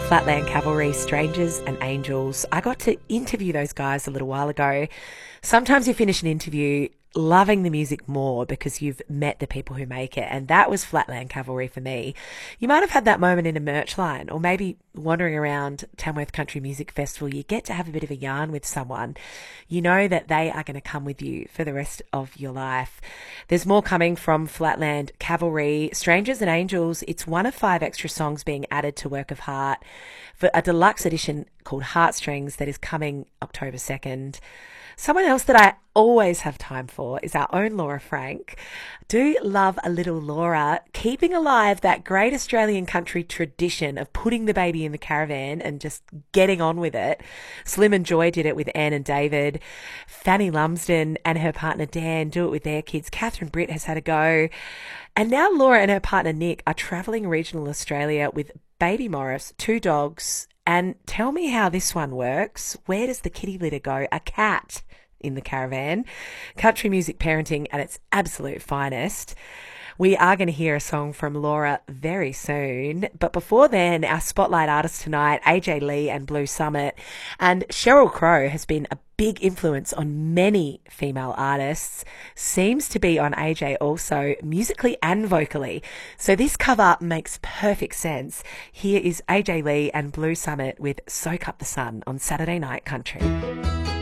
Flatland Cavalry, Strangers and Angels. I got to interview those guys a little while ago. Sometimes you finish an interview loving the music more because you've met the people who make it, and that was Flatland Cavalry for me. You might have had that moment in a merch line, or maybe wandering around Tamworth Country Music Festival. You get to have a bit of a yarn with someone. You know that they are going to come with you for the rest of your life. There's more coming from Flatland Cavalry. Strangers and Angels, it's one of 5 extra songs being added to Work of Heart for a deluxe edition called Heartstrings that is coming October 2nd. Someone else that I always have time for is our own Laura Frank. Do love a little Laura, keeping alive that great Australian country tradition of putting the baby in the caravan and just getting on with it. Slim and Joy did it with Anne and David. Fanny Lumsden and her partner Dan do it with their kids. Catherine Britt has had a go. And now Laura and her partner Nick are travelling regional Australia with baby Morris, 2 dogs. And tell me how this one works. Where does the kitty litter go? A cat in the caravan. Country music parenting at its absolute finest. We are going to hear a song from Laura very soon. But before then, our spotlight artist tonight, AJ Lee and Blue Summit. And Sheryl Crow has been a big influence on many female artists. Seems to be on AJ also, musically and vocally. So this cover makes perfect sense. Here is AJ Lee and Blue Summit with Soak Up the Sun on Saturday Night Country.